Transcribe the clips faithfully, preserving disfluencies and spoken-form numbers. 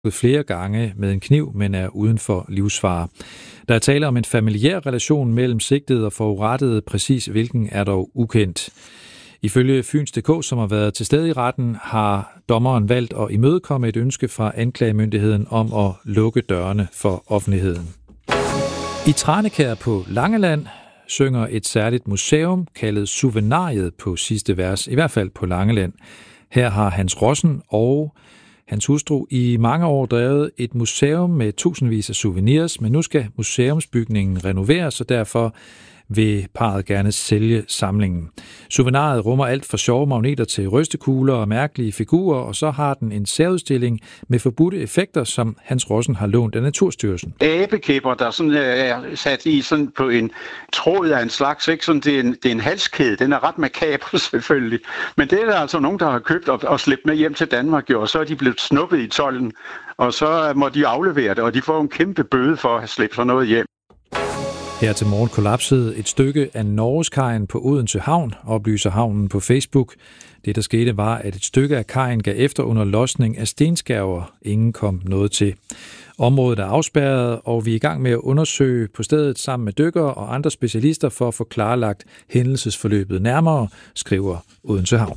flere gange med en kniv, men er uden for livsfare. Der er tale om en familiær relation mellem sigtede og forurettede, præcis hvilken er dog ukendt. Ifølge Fyns punktum d k, som har været til stede i retten, har dommeren valgt at imødekomme et ønske fra anklagemyndigheden om at lukke dørene for offentligheden. I Tranekær på Langeland synger et særligt museum kaldet Souvenariet på sidste vers, i hvert fald på Langeland. Her har Hans Rossen og hans hustru i mange år drevet et museum med tusindvis af souvenirs, men nu skal museumsbygningen renoveres, og derfor vil parret gerne sælge samlingen. Souvenariet rummer alt fra sjove magneter til rystekugler og mærkelige figurer, og så har den en særudstilling med forbudte effekter, som Hans Rossen har lånt af Naturstyrelsen. Abekæpper, der sådan er sat i sådan på en tråd af en slags, ikke? Sådan, det, er en, det er en halskæde, den er ret makaber selvfølgelig. Men det er der altså nogen, der har købt og, og slæbt med hjem til Danmark, jo, og så er de blevet snuppet i tolden, og så må de aflevere det, og de får en kæmpe bøde for at have slæbt sådan noget hjem. Her til morgen kollapsede et stykke af Norgeskajen på Odense Havn, oplyser havnen på Facebook. Det, der skete, var, at et stykke af kajen gav efter under losning af stenskærver. Ingen kom noget til. Området er afspærret, og vi er i gang med at undersøge på stedet sammen med dykkere og andre specialister for at få klarlagt hændelsesforløbet nærmere, skriver Odense Havn.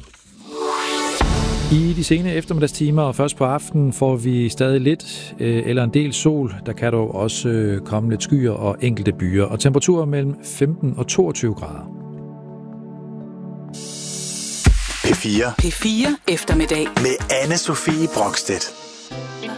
I de sene eftermiddagstimer og først på aftenen får vi stadig lidt øh, eller en del sol. Der kan dog også øh, komme lidt skyer og enkelte byer, og temperaturer mellem femten og toogtyve grader. P fire. P fire eftermiddag. Med Anne Sofie Brokstedt.